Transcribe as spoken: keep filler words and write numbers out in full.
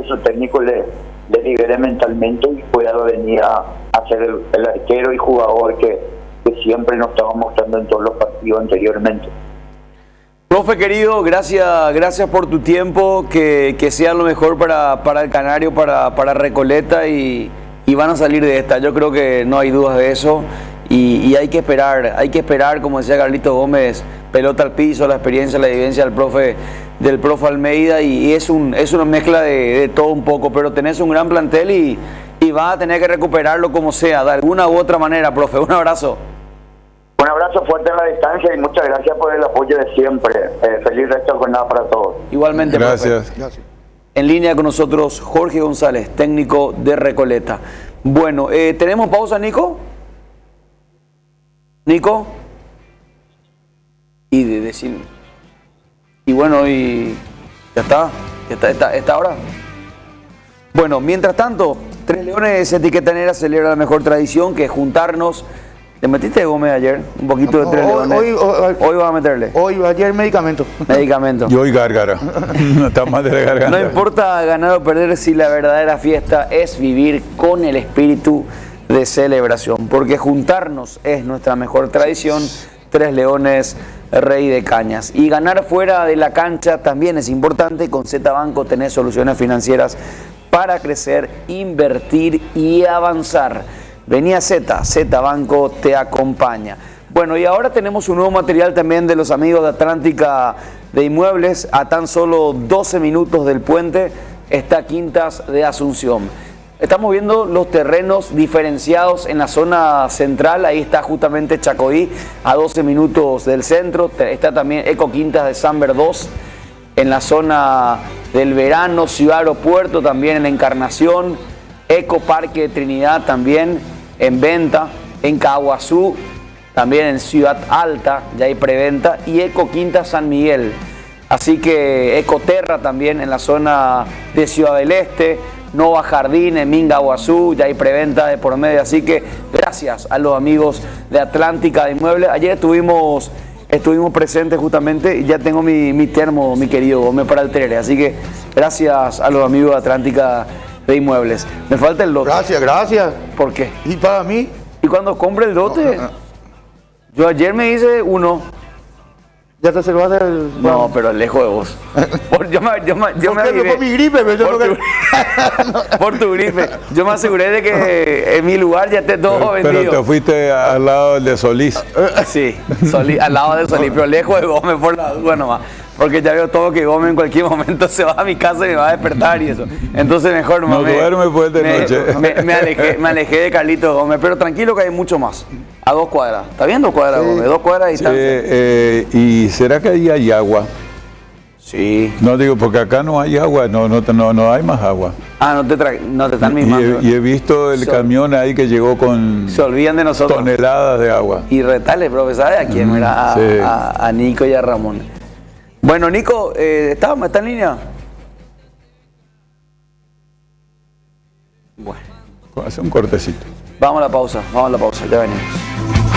que su técnico le, le libere mentalmente y pueda venir a, a ser el, el arquero y jugador que, que siempre nos estaba mostrando en todos los partidos anteriormente. Profe querido, gracias, gracias por tu tiempo, que, que sea lo mejor para, para el Canario, para, para Recoleta y, y van a salir de esta. Yo creo que no hay dudas de eso y, y hay que esperar, hay que esperar, como decía Carlito Gómez, pelota al piso, la experiencia, la evidencia del profe, del profe Almeida y, y es, un, es una mezcla de, de todo un poco, pero tenés un gran plantel y, y vas a tener que recuperarlo como sea, de alguna u otra manera, profe. Un abrazo. Un abrazo fuerte en la distancia y muchas gracias por el apoyo de siempre. Eh, feliz resto de jornada para todos. Igualmente, gracias. Profe. Gracias. En línea con nosotros Jorge González, técnico de Recoleta. Bueno, eh, ¿tenemos pausa, Nico? ¿Nico? Y de decir... Y bueno, y... ¿Ya está? ¿Ya está esta, esta hora? Bueno, mientras tanto, Tres Leones Etiquetanera celebra la mejor tradición, que es juntarnos... ¿Te metiste Gómez ayer? Un poquito de Tres Leones. Hoy, hoy, hoy vas a meterle. Hoy, ayer medicamento. Medicamento. Y hoy gárgara. Está más de la garganta. No importa ganar o perder si la verdadera fiesta es vivir con el espíritu de celebración. Porque juntarnos es nuestra mejor tradición. Tres Leones, Rey de Cañas. Y ganar fuera de la cancha también es importante. Con Z Banco tenés soluciones financieras para crecer, invertir y avanzar. Vení a Z, Z Banco te acompaña. Bueno, y ahora tenemos un nuevo material también de los amigos de Atlántica de Inmuebles. A tan solo doce minutos del puente está Quintas de Asunción. Estamos viendo los terrenos diferenciados en la zona central. Ahí está justamente Chacoí, a doce minutos del centro. Está también Eco Quintas de San Verdós, en la zona del Verano, Ciudad Aeropuerto, también en la Encarnación. Eco Parque de Trinidad también en venta, en Caguazú, también en Ciudad Alta, ya hay preventa, y Eco Quinta San Miguel. Así que Ecoterra también en la zona de Ciudad del Este, Nova Jardín, en Mingaguazú, ya hay preventa de por medio. Así que gracias a los amigos de Atlántica de Inmuebles. Ayer estuvimos, estuvimos presentes justamente y ya tengo mi, mi termo, mi querido Gómez, para el Tere. Así que gracias a los amigos de Atlántica de Inmuebles. Me falta el lote. Gracias, gracias. ¿Por qué? ¿Y para mí? Y cuando compre el lote, No, no, no. yo ayer me hice uno. ¿Ya te reservaste el...? No, pero lejos de vos. Por, yo me, yo me, yo me ¿Por qué? avivé. Por mi gripe, pero yo por, no tu, por tu gripe. Yo me aseguré de que en mi lugar ya esté todo pero, vendido. pero te fuiste al lado de Solís. Sí, Solís, al lado de Solís, pero lejos de Gómez por la duda nomás. Porque ya veo todo que Gómez en cualquier momento se va a mi casa y me va a despertar y eso. Entonces mejor no me, duerme pues de me, noche. Me, me, alejé, me alejé de Carlito Gómez, pero tranquilo que hay mucho más. A dos cuadras. ¿Está bien dos cuadras, Sí. Gómez? Dos cuadras de distancia. Eh, eh, ¿Y será que ahí hay agua? Sí. No digo, porque acá no hay agua, no, no, no, no hay más agua. Ah, no te, tra no te están Y mimando. he, y he visto el So- camión ahí que llegó con Se olvidan de nosotros. toneladas de agua. Y retales, profe, ¿sabes a quién? Mira, a, sí. a, a Nico y a Ramón. Bueno, Nico, eh, ¿está, ¿está en línea? Bueno, Hace un cortecito. vamos a la pausa, vamos a la pausa, ya venimos.